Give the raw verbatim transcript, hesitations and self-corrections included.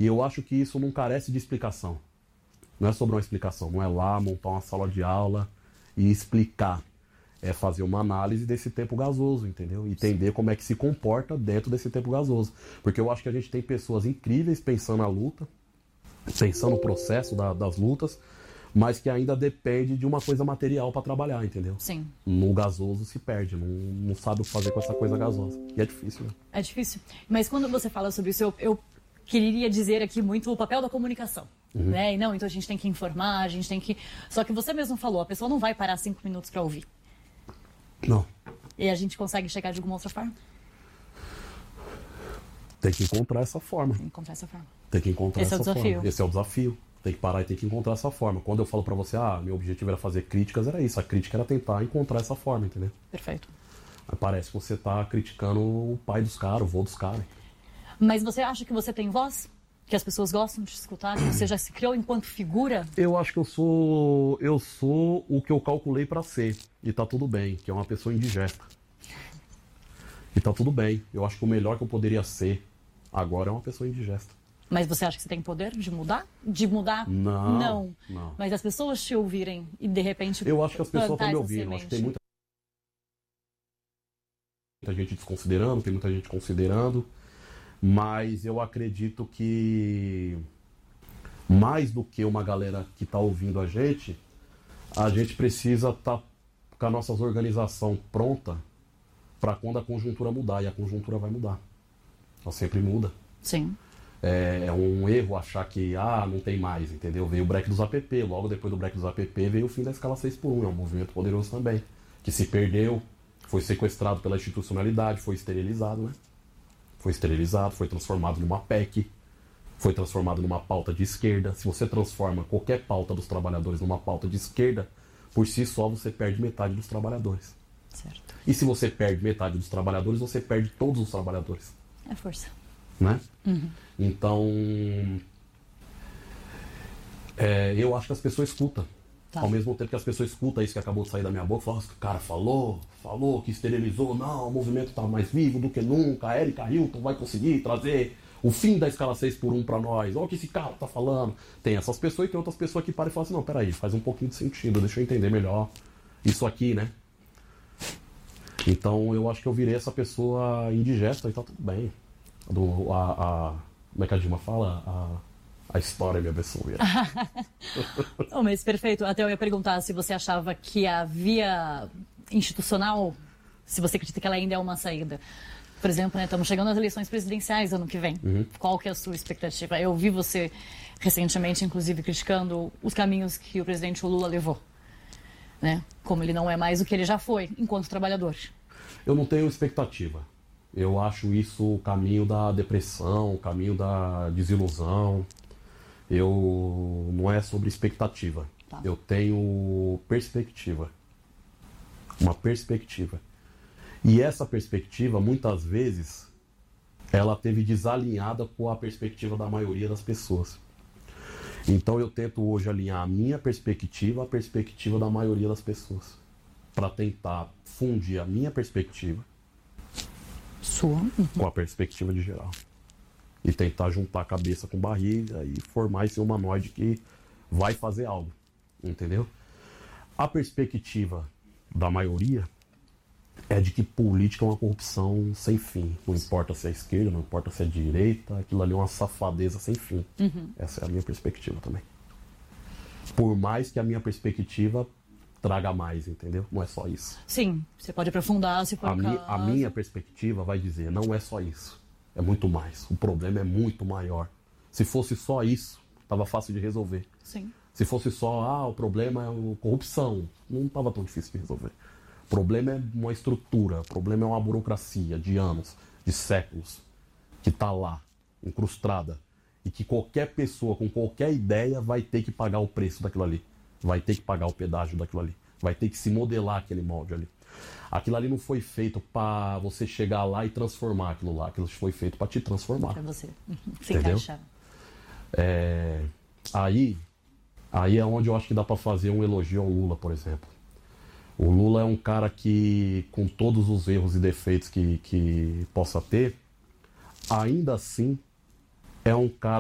E eu acho que isso não carece de explicação. Não é sobre uma explicação, não é lá montar uma sala de aula e explicar. É fazer uma análise desse tempo gasoso, entendeu? Entender como é que se comporta dentro desse tempo gasoso. Porque eu acho que a gente tem pessoas incríveis pensando a luta, pensando no processo da, das lutas, mas que ainda depende de uma coisa material para trabalhar, entendeu? Sim. No gasoso se perde, não, não sabe o que fazer com essa coisa gasosa. E é difícil, né? É difícil. Mas quando você fala sobre isso, eu, eu queria dizer aqui muito o papel da comunicação. Uhum. Né? E não, então a gente tem que informar, a gente tem que... Só que você mesmo falou, a pessoa não vai parar cinco minutos para ouvir. Não. E a gente consegue chegar de alguma outra forma? Tem que encontrar essa forma. Tem que encontrar essa forma. Tem que encontrar Esse essa é o desafio. forma. Esse é o desafio. Tem que parar e tem que encontrar essa forma. Quando eu falo pra você, ah, meu objetivo era fazer críticas, era isso. A crítica era tentar encontrar essa forma, entendeu? Perfeito. Aí parece que você tá criticando o pai dos caras, o vô dos caras. Mas você acha que você tem voz? Que as pessoas gostam de te escutar? Que você já se criou enquanto figura? Eu acho que eu sou eu sou o que eu calculei pra ser. E tá tudo bem, que é uma pessoa indigesta. E tá tudo bem. Eu acho que o melhor que eu poderia ser agora é uma pessoa indigesta. Mas você acha que você tem poder de mudar? De mudar? Não. Não. não. Mas as pessoas te ouvirem e de repente... Eu acho que as pessoas estão me essa ouvindo. Eu acho que tem semente. muita... muita gente desconsiderando, tem muita gente considerando. Mas eu acredito que mais do que uma galera que está ouvindo a gente, a gente precisa estar tá com a nossa organização pronta para quando a conjuntura mudar. E a conjuntura vai mudar. Ela sempre muda. Sim. É, é um erro achar que ah, não tem mais, entendeu? Veio o break dos A P P, logo depois do break dos A P P veio o fim da escala seis por um. É um movimento poderoso também, que se perdeu, foi sequestrado pela institucionalidade, foi esterilizado, né? Foi esterilizado, foi transformado numa P E C, foi transformado numa pauta de esquerda. Se você transforma qualquer pauta dos trabalhadores numa pauta de esquerda, por si só você perde metade dos trabalhadores. Certo. E se você perde metade dos trabalhadores, você perde todos os trabalhadores. É força. Né? Uhum. Então, é, eu acho que as pessoas escutam. Tá. Ao mesmo tempo que as pessoas escutam isso que acabou de sair da minha boca, falam, o cara falou, falou que esterilizou, não, o movimento está mais vivo do que nunca, a Erika Hilton vai conseguir trazer o fim da escala seis por um para nós, olha o que esse cara tá falando. Tem essas pessoas e tem outras pessoas que param e falam assim, não, peraí, faz um pouquinho de sentido, deixa eu entender melhor isso aqui, né? Então eu acho que eu virei essa pessoa indigesta e tá tudo bem. Do, a, a, como é que a Dilma fala? A, a história me abençoe. Oh, mas perfeito. Até eu ia perguntar se você achava que a via institucional, se você acredita que ela ainda é uma saída. Por exemplo, né, estamos chegando às eleições presidenciais ano que vem. Uhum. Qual que é a sua expectativa? Eu vi você recentemente, inclusive, criticando os caminhos que o presidente Lula levou. Né? Como ele não é mais o que ele já foi, enquanto trabalhador. Eu não tenho expectativa. Eu acho isso o caminho da depressão, o caminho da desilusão. Eu não é sobre expectativa. Tá. Eu tenho perspectiva. Uma perspectiva. E essa perspectiva, muitas vezes, ela teve desalinhada com a perspectiva da maioria das pessoas. Então eu tento hoje alinhar a minha perspectiva à perspectiva da maioria das pessoas. Para tentar fundir a minha perspectiva Sua. com a perspectiva de geral. E tentar juntar a cabeça com barriga e formar esse humanoide que vai fazer algo. Entendeu? A perspectiva da maioria é de que política é uma corrupção sem fim. Não importa se é esquerda, não importa se é direita, aquilo ali é uma safadeza sem fim. Uhum. Essa é a minha perspectiva também. Por mais que a minha perspectiva traga mais, entendeu? Não é só isso. Sim, você pode aprofundar se for a, o mi, caso. A minha perspectiva vai dizer, não é só isso. É muito mais. O problema é muito maior. Se fosse só isso, estava fácil de resolver. Sim. Se fosse só, ah, o problema é a corrupção, não estava tão difícil de resolver. O problema é uma estrutura, o problema é uma burocracia de anos, de séculos, que está lá, incrustada, e que qualquer pessoa com qualquer ideia vai ter que pagar o preço daquilo ali, vai ter que pagar o pedágio daquilo ali, vai ter que se modelar aquele molde ali. Aquilo ali não foi feito para você chegar lá e transformar aquilo lá, aquilo foi feito para te transformar. Para você se encaixar. É, aí, aí é onde eu acho que dá para fazer um elogio ao Lula, por exemplo. O Lula é um cara que, com todos os erros e defeitos que, que possa ter, ainda assim é um cara